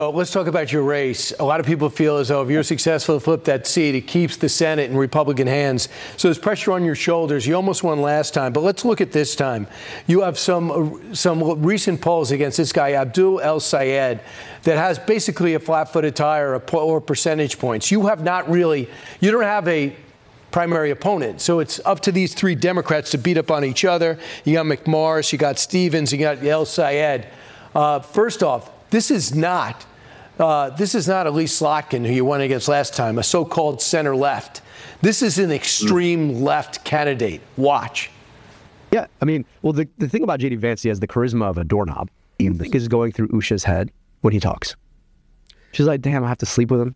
Let's talk about your race. A lot of people feel as though if you're successful to flip that seat, it keeps the Senate in Republican hands. So there's pressure on your shoulders. You almost won last time, but let's look at this time. You have some recent polls against this guy, Abdul El-Sayed, that has basically a flat-footed tire or percentage points. You don't have a primary opponent. So it's up to these three Democrats to beat up on each other. You got McMorris, you got Stevens, you got El-Sayed. First off, this is not Elise Slotkin, who you won against last time, a so-called center left. This is an extreme left candidate. Watch. Yeah, I mean, well, the thing about J.D. Vance, he has the charisma of a doorknob. You think is going through Usha's head when he talks. She's like, damn, I have to sleep with him.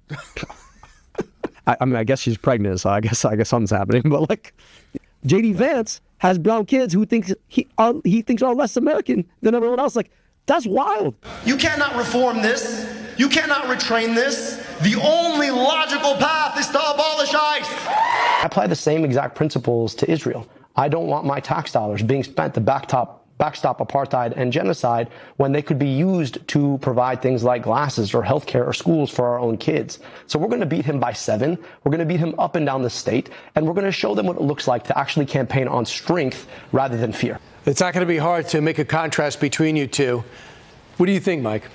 I mean, I guess she's pregnant, so I guess something's happening. But like, J.D. Vance has brown kids who thinks he thinks are less American than everyone else. Like, that's wild. You cannot reform this. You cannot retrain this. The only logical path is to abolish ICE. I apply the same exact principles to Israel. I don't want my tax dollars being spent to backstop apartheid and genocide when they could be used to provide things like glasses or healthcare or schools for our own kids. So we're going to beat him by 7. We're going to beat him up and down the state, and we're going to show them what it looks like to actually campaign on strength rather than fear. It's not going to be hard to make a contrast between you two. What do you think, Mike?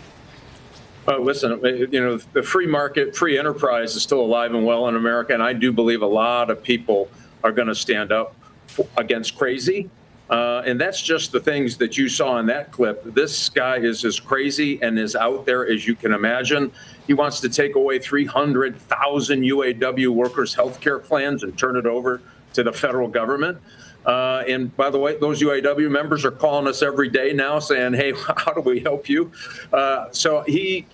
Listen, the free market, free enterprise is still alive and well in America, and I do believe a lot of people are going to stand up against crazy. And that's just the things that you saw in that clip. This guy is as crazy and as out there as you can imagine. He wants to take away 300,000 UAW workers' health care plans and turn it over to the federal government. And by the way, those UAW members are calling us every day now saying, hey, how do we help you? So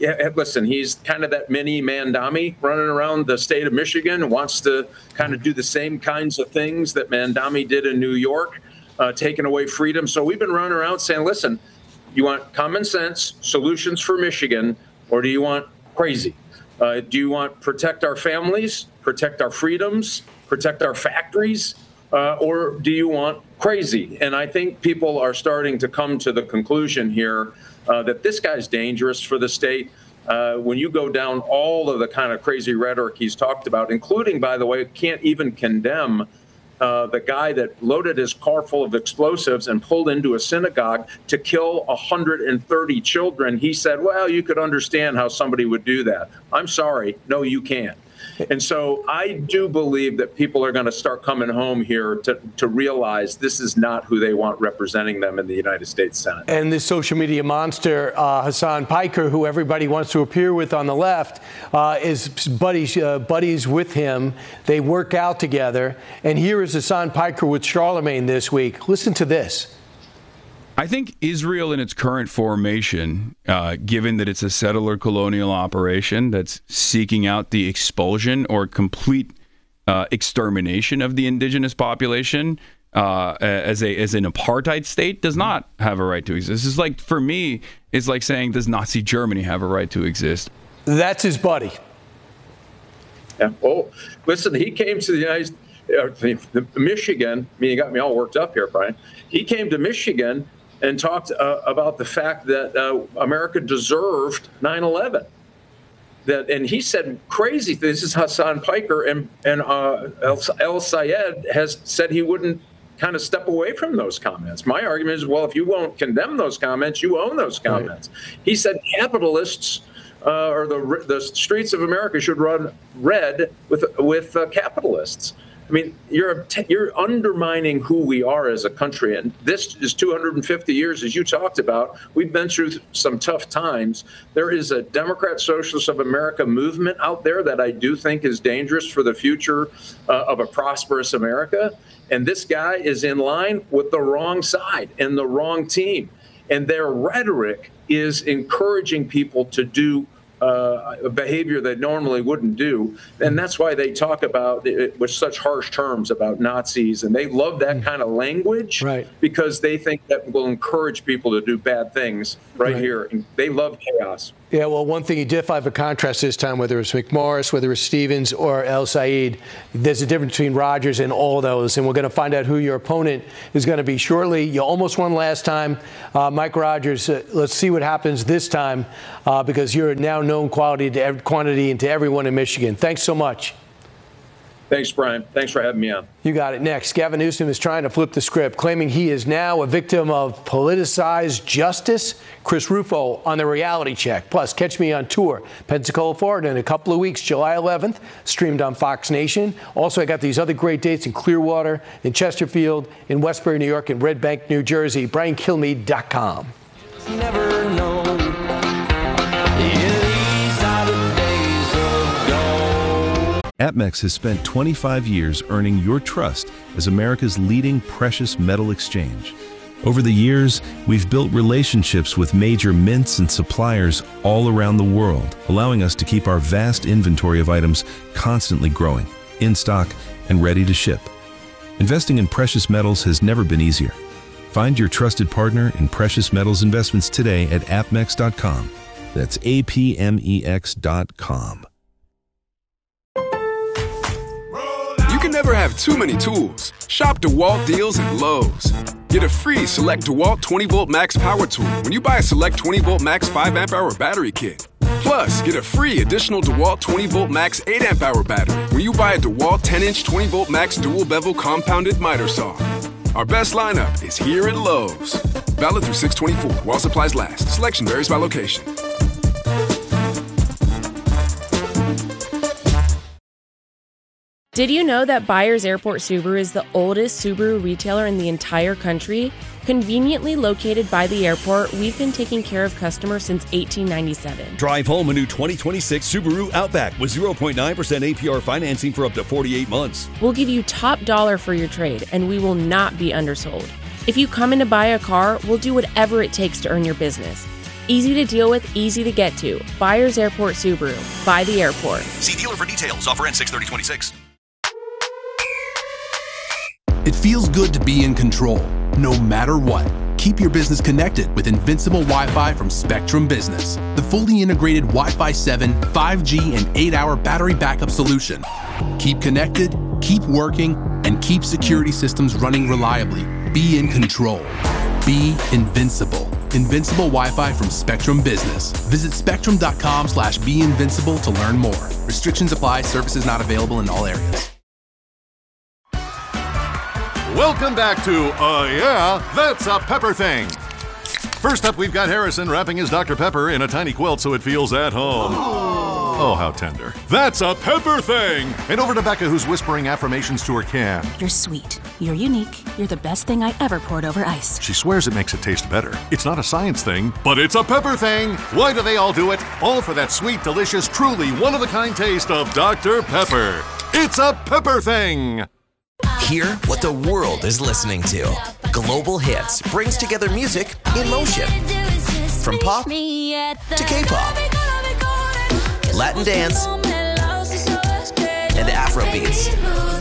he's kind of that mini Mandami running around the state of Michigan, wants to kind of do the same kinds of things that Mandami did in New York, taking away freedom. So we've been running around saying, listen, you want common sense solutions for Michigan, or do you want crazy? Do you want protect our families, protect our freedoms, protect our factories? Or do you want crazy? And I think people are starting to come to the conclusion here that this guy's dangerous for the state. When you go down all of the kind of crazy rhetoric he's talked about, including, by the way, can't even condemn the guy that loaded his car full of explosives and pulled into a synagogue to kill 130 children. He said, well, you could understand how somebody would do that. I'm sorry. No, you can't. And so I do believe that people are going to start coming home here to realize this is not who they want representing them in the United States Senate. And this social media monster, Hassan Piker, who everybody wants to appear with on the left, is buddies with him. They work out together. And here is Hassan Piker with Charlemagne this week. Listen to this. I think Israel in its current formation, given that it's a settler colonial operation that's seeking out the expulsion or complete extermination of the indigenous population as an apartheid state, does not have a right to exist. It's like, for me, it's like saying, does Nazi Germany have a right to exist? That's his buddy. Yeah. Oh, listen, he came to the Michigan. I mean, you got me all worked up here, Brian. He came to Michigan and talked about the fact that America deserved 9/11. And he said crazy. This is Hassan Piker, and El-Sayed has said he wouldn't kind of step away from those comments. My argument is, well, if you won't condemn those comments, you own those comments. Right. He said capitalists or the streets of America should run red with capitalists. I mean, you're undermining who we are as a country. And this is 250 years, as you talked about. We've been through some tough times. There is a Democrat Socialists of America movement out there that I do think is dangerous for the future of a prosperous America. And this guy is in line with the wrong side and the wrong team. And their rhetoric is encouraging people to do a behavior they normally wouldn't do. And that's why they talk about it with such harsh terms about Nazis. And they love that kind of language, right, because they think that will encourage people to do bad things right here. And they love chaos. Yeah, well, one thing you did find for contrast this time, whether it's McMorris, whether it's Stevens or El Said, there's a difference between Rogers and all those, and we're going to find out who your opponent is going to be shortly. You almost won last time, Mike Rogers. Let's see what happens this time, because you're now known quantity to everyone in Michigan. Thanks so much. Thanks, Brian. Thanks for having me on. You got it. Next, Gavin Newsom is trying to flip the script, claiming he is now a victim of politicized justice. Chris Rufo on The Reality Check. Plus, catch me on tour, Pensacola, Florida, in a couple of weeks, July 11th, streamed on Fox Nation. Also, I got these other great dates in Clearwater, in Chesterfield, in Westbury, New York, and Red Bank, New Jersey. BrianKilmeade.com. Never know. APMEX has spent 25 years earning your trust as America's leading precious metal exchange. Over the years, we've built relationships with major mints and suppliers all around the world, allowing us to keep our vast inventory of items constantly growing, in stock, and ready to ship. Investing in precious metals has never been easier. Find your trusted partner in precious metals investments today at apmex.com. That's APMEX.com. You can never have too many tools. Shop DeWalt deals at Lowe's. Get a free Select DeWalt 20-volt max power tool when you buy a Select 20-volt max 5-amp-hour battery kit. Plus, get a free additional DeWalt 20-volt max 8-amp-hour battery when you buy a DeWalt 10-inch 20-volt max dual-bevel compounded miter saw. Our best lineup is here at Lowe's. Valid through 6/24 while supplies last. Selection varies by location. Did you know that Byers Airport Subaru is the oldest Subaru retailer in the entire country? Conveniently located by the airport, we've been taking care of customers since 1897. Drive home a new 2026 Subaru Outback with 0.9% APR financing for up to 48 months. We'll give you top dollar for your trade, and we will not be undersold. If you come in to buy a car, we'll do whatever it takes to earn your business. Easy to deal with, easy to get to. Byers Airport Subaru. By the airport. See dealer for details. Offer ends 6/30/26. It feels good to be in control, no matter what. Keep your business connected with Invincible Wi-Fi from Spectrum Business, the fully integrated Wi-Fi 7, 5G, and 8-hour battery backup solution. Keep connected, keep working, and keep security systems running reliably. Be in control. Be invincible. Invincible Wi-Fi from Spectrum Business. Visit spectrum.com/beinvincible to learn more. Restrictions apply. Services not available in all areas. Welcome back to Yeah, That's a Pepper Thing. First up, we've got Harrison wrapping his Dr. Pepper in a tiny quilt so it feels at home. Oh, how tender. That's a Pepper Thing! And over to Becca, who's whispering affirmations to her can. You're sweet. You're unique. You're the best thing I ever poured over ice. She swears it makes it taste better. It's not a science thing, but it's a Pepper Thing! Why do they all do it? All for that sweet, delicious, truly one-of-a-kind taste of Dr. Pepper. It's a Pepper Thing! Hear what the world is listening to. Global Hits brings together music in motion. From pop to K-pop, Latin dance, and Afro beats.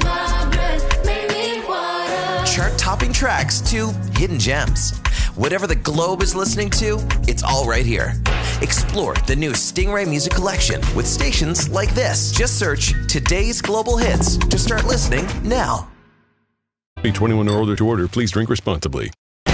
Chart-topping tracks to hidden gems. Whatever the globe is listening to, it's all right here. Explore the new Stingray Music Collection with stations like this. Just search Today's Global Hits to start listening now. 21 or older to order. Please drink responsibly.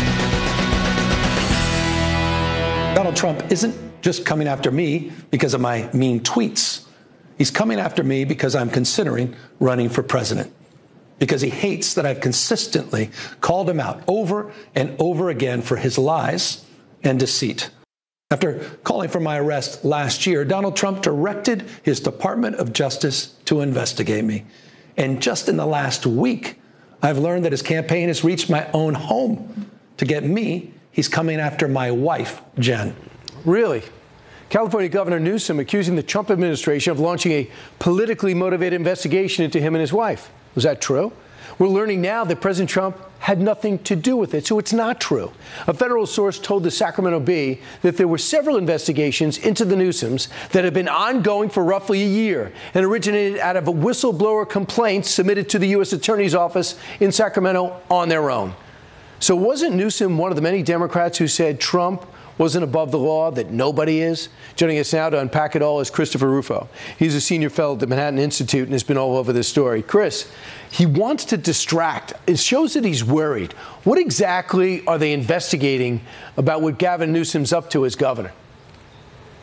Donald Trump isn't just coming after me because of my mean tweets. He's coming after me because I'm considering running for president. Because he hates that I've consistently called him out over and over again for his lies and deceit. After calling for my arrest last year, Donald Trump directed his Department of Justice to investigate me. And just in the last week, I've learned that his campaign has reached my own home. To get me, he's coming after my wife, Jen. Really? California Governor Newsom accusing the Trump administration of launching a politically motivated investigation into him and his wife. Was that true? We're learning now that President Trump had nothing to do with it, so it's not true. A federal source told the Sacramento Bee that there were several investigations into the Newsoms that have been ongoing for roughly a year and originated out of a whistleblower complaint submitted to the U.S. Attorney's Office in Sacramento on their own. So wasn't Newsom one of the many Democrats who said Trump wasn't above the law, that nobody is? Joining us now to unpack it all is Christopher Rufo. He's a senior fellow at the Manhattan Institute and has been all over this story. Chris, he wants to distract. It shows that he's worried. What exactly are they investigating about what Gavin Newsom's up to as governor?